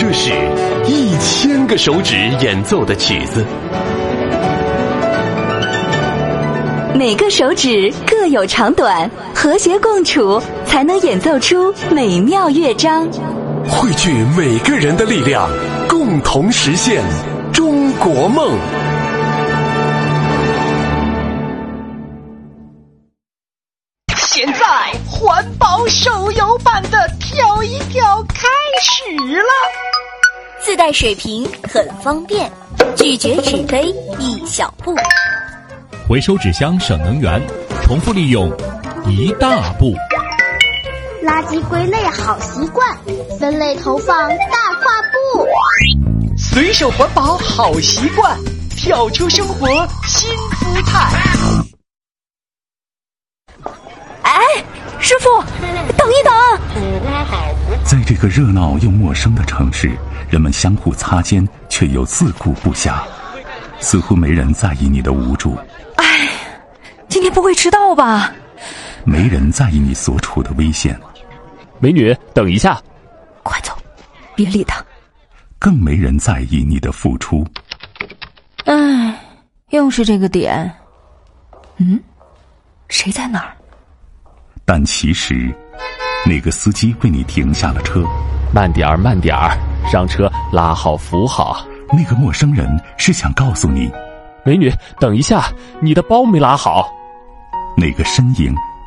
个是1000个手指演奏的曲子。 每个手指各有长短，和谐共处，才能演奏出美妙乐章。 汇聚每个人的力量，共同实现中国梦。 现在环保手游版的跳一跳开始了， 自带水瓶很方便，咀嚼纸杯一小步， 回收纸箱省能源，重复利用一大步。 垃圾归类好习惯，分类投放大跨步。 随手环保好习惯，跳出生活新姿态。 哎，师傅，等一等！ 在这个热闹又陌生的城市，人们相互擦肩，却又自顾不暇，似乎没人在意你的无助。 哎，今天不会迟到吧？ 没人在意你所处的危险。 美女，等一下！ 快走，别理他。 更没人在意你的付出。 哎，又是这个点。谁在哪儿？ 但其实，那个司机为你停下了车。 慢点儿，慢点儿，让车拉好扶好。 那个陌生人是想告诉你， 美女，等一下，你的包没拉好。 那个身影